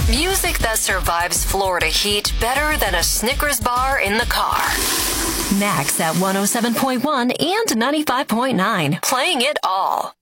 Music that survives Florida heat better than a Snickers bar in the car. Max at 107.1 and 95.9. Playing it all.